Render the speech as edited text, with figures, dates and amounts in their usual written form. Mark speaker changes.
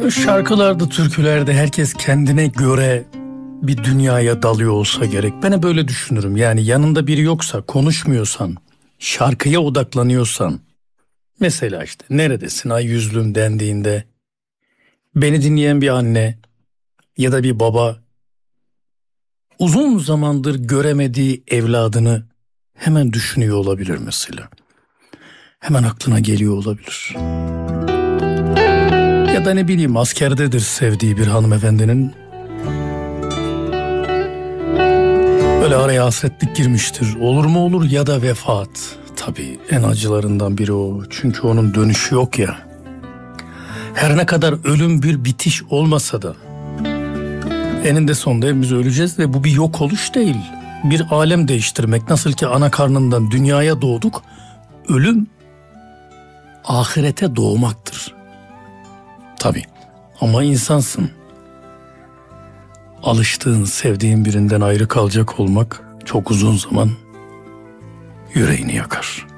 Speaker 1: Şarkılarda, türkülerde herkes kendine göre bir dünyaya dalıyor olsa gerek. Ben hep böyle düşünürüm. Yani yanında biri yoksa, konuşmuyorsan, şarkıya odaklanıyorsan, mesela işte neredesin ay yüzlüm dendiğinde beni dinleyen bir anne ya da bir baba uzun zamandır göremediği evladını hemen düşünüyor olabilir mesela. Hemen aklına geliyor olabilir. Ya da ne bileyim askerdedir sevdiği bir hanımefendinin. Böyle araya hasretlik girmiştir. Olur mu olur ya da vefat. Tabii en acılarından biri o. Çünkü onun dönüşü yok ya. Her ne kadar ölüm bir bitiş olmasa da eninde sonunda hepimiz öleceğiz ve bu bir yok oluş değil. Bir alem değiştirmek. Nasıl ki ana karnından dünyaya doğduk. Ölüm ahirete doğmaktır. Tabii ama insansın. Alıştığın, sevdiğin birinden ayrı kalacak olmak çok uzun zaman yüreğini yakar.